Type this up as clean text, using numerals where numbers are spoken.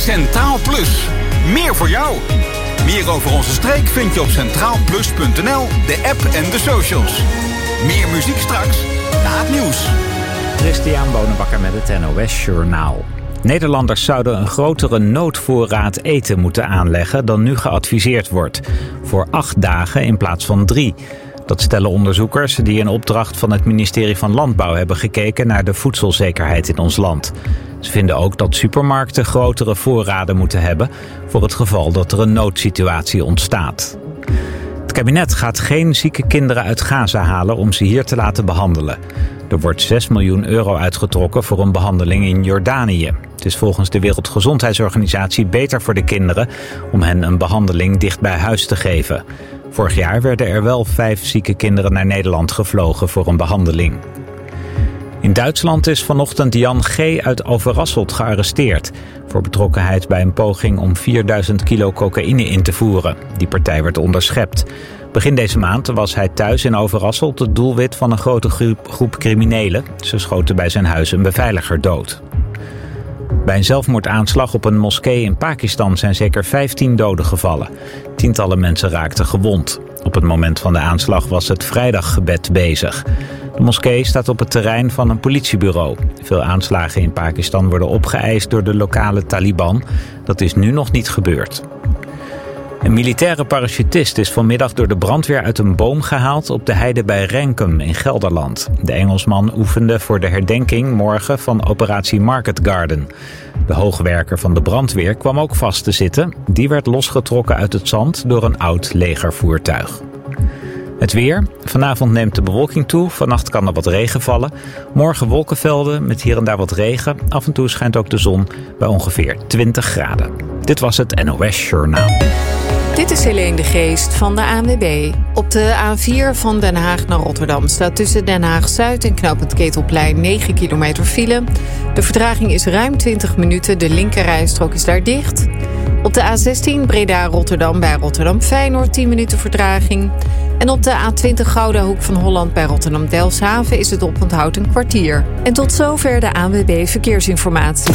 Centraal Plus. Meer voor jou. Meer over onze streek vind je op centraalplus.nl, de app en de socials. Meer muziek straks, na het nieuws. Christian Bonenbakker met het NOS Journaal. Nederlanders zouden een grotere noodvoorraad eten moeten aanleggen dan nu geadviseerd wordt. Voor 8 dagen in plaats van 3. Dat stellen onderzoekers die in opdracht van het ministerie van Landbouw hebben gekeken naar de voedselzekerheid in ons land. Ze vinden ook dat supermarkten grotere voorraden moeten hebben voor het geval dat er een noodsituatie ontstaat. Het kabinet gaat geen zieke kinderen uit Gaza halen om ze hier te laten behandelen. Er wordt 6 miljoen euro uitgetrokken voor een behandeling in Jordanië. Het is volgens de Wereldgezondheidsorganisatie beter voor de kinderen om hen een behandeling dicht bij huis te geven. Vorig jaar werden er wel 5 zieke kinderen naar Nederland gevlogen voor een behandeling. In Duitsland is vanochtend Jan G. uit Overasselt gearresteerd voor betrokkenheid bij een poging om 4000 kilo cocaïne in te voeren. Die partij werd onderschept. Begin deze maand was hij thuis in Overasselt het doelwit van een grote groep criminelen. Ze schoten bij zijn huis een beveiliger dood. Bij een zelfmoordaanslag op een moskee in Pakistan zijn zeker 15 doden gevallen. Tientallen mensen raakten gewond. Op het moment van de aanslag was het vrijdaggebed bezig. De moskee staat op het terrein van een politiebureau. Veel aanslagen in Pakistan worden opgeëist door de lokale Taliban. Dat is nu nog niet gebeurd. Een militaire parachutist is vanmiddag door de brandweer uit een boom gehaald op de heide bij Renkum in Gelderland. De Engelsman oefende voor de herdenking morgen van operatie Market Garden. De hoogwerker van de brandweer kwam ook vast te zitten. Die werd losgetrokken uit het zand door een oud legervoertuig. Het weer. Vanavond neemt de bewolking toe. Vannacht kan er wat regen vallen. Morgen wolkenvelden met hier en daar wat regen. Af en toe schijnt ook de zon bij ongeveer 20 graden. Dit was het NOS Journaal. Dit is Helene de Geest van de ANWB. Op de A4 van Den Haag naar Rotterdam staat tussen Den Haag-Zuid en knooppunt Ketelplein 9 kilometer file. De vertraging is ruim 20 minuten, de linkerrijstrook is daar dicht. Op de A16 Breda-Rotterdam bij Rotterdam-Feyenoord 10 minuten vertraging. En op de A20 Gouda Hoek van Holland bij Rotterdam-Delfshaven is het oponthoud een kwartier. En tot zover de ANWB Verkeersinformatie.